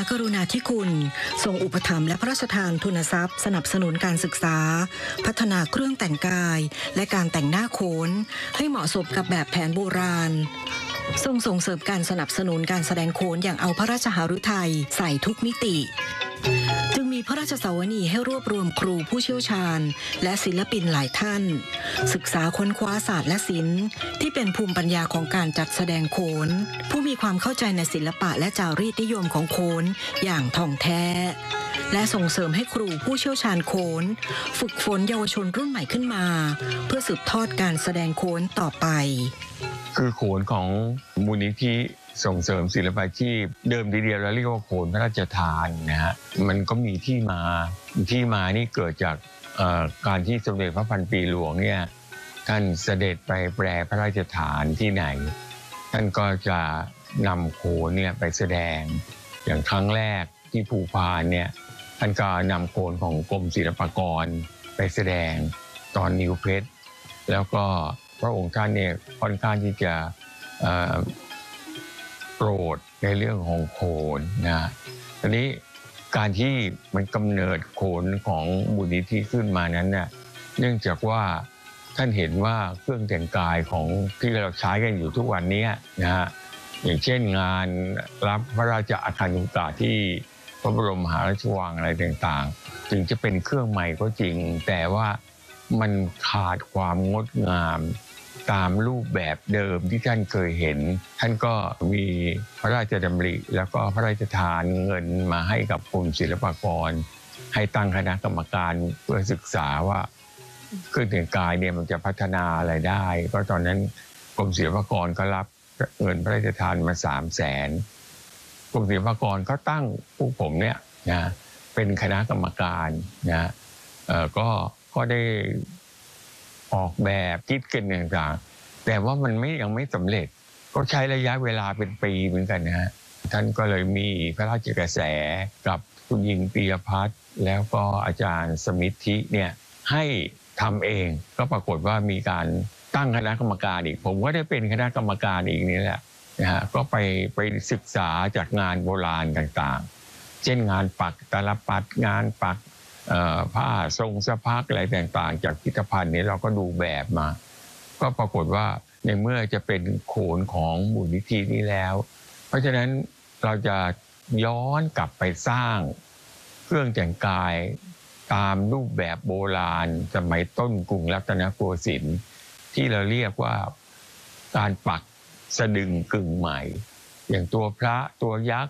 กรุณาธิคุณทรงอุปถัมภ์และพระราชทานทุนทรัพย์สนับสนุนการศึกษาพัฒนาเครื่องแต่งกายและการแต่งหน้าโขนให้เหมาะสมกับแบบแผนโบราณทรงส่งเสริมการสนับสนุนการแสดงโขนอย่างเอาพระราชหฤทัยใส่ทุกมิติจึงมีพระราชสวนีให้รวบรวมครูผู้เชี่ยวชาญและศิลปินหลายท่านศึกษาค้นคว้าศาสตร์และศิลป์ที่เป็นภูมิปัญญาของการจัดแสดงโขนผู้มีความเข้าใจในศิลปะและจารีตนิยมของโขนอย่างท่องแท้และส่งเสริมให้ครูผู้เชี่ยวชาญโขนฝึกฝนเยาวชนรุ่นใหม่ขึ้นมาเพื่อสืบทอดการแสดงโขนต่อไปคือโขนของมูลนิธิส่งเสริมศิลปาชีพเดิมทีเดียวเราเรียกว่าโขนพระราชทานนะฮะมันก็มีที่มานี่เกิดจากการที่สมเด็จพระพันปีหลวงเนี่ยท่านเสด็จไปแปรพระราชทานที่ไหนท่านก็จะนำโขนเนี่ยไปแสดงอย่างครั้งแรกที่ภูพานเนี่ยท่านก็นำโขนของกรมศิลปากรไปแสดงตอนนิวเพชรแล้วก็พระองค์ท่านเนี่ยค่อนข้างที่จะโปรดในเรื่องของโขนนะทีนี้การที่มันกำเนิดโขนของมูลนิธิขึ้นมานั้นเนี่ยเนื่องจากว่าท่านเห็นว่าเครื่องแต่งกายของที่เราใช้กันอยู่ทุกวันนี้นะฮะอย่างเช่นงานรับพระราชอาคานุกาสที่พระบรมมหาราชวังอะไรต่างๆถึงจะเป็นเครื่องใหม่ก็จริงแต่ว่ามันขาดความงดงามตามรูปแบบเดิมที่ท่านเคยเห็นท่านก็มีพระราชดำริแล้วก็พระราชทานเงินมาให้กับกรมศิลปากรให้ตั้งคณะกรรมการเพื่อศึกษาว่าเครื่องแต่งกายเนี่ยมันจะพัฒนาอะไรได้ก็ตอนนั้นกรมศิลปากรก็รับเงินพระราชทานมา300,000กรมศิลปากรก็ตั้งพวกผมเนี่ยนะเป็นคณะกรรมการนะก็ได้ออกแบบคิดกันต่างๆแต่ว่ามันยังไม่สำเร็จก็ใช้ระยะเวลาเป็นปีเหมือนกันนะฮะท่านก็เลยมีพระราชกระแสกับคุณหญิงปียพัฒน์แล้วก็อาจารย์สมิทธิเนี่ยให้ทำเองก็ปรากฏว่ามีการตั้งคณะกรรมการอีกผมก็ได้เป็นคณะกรรมการอีกนี่แหละนะฮะก็ไปศึกษาจากงานโบราณต่างๆเช่นงานปักตาลปัดงานปักผ้าทรงสะพักอะไรต่างๆจากพิพิธภัณฑ์นี้เราก็ดูแบบมาก็ปรากฏว่าในเมื่อจะเป็นโขนของมูลนิธินี้แล้วเพราะฉะนั้นเราจะย้อนกลับไปสร้างเครื่องแต่งกายตามรูปแบบโบราณสมัยต้นกรุงรัตนโกสินทร์ที่เราเรียกว่าการปักสะดึงกึ่งใหม่อย่างตัวพระตัวยักษ์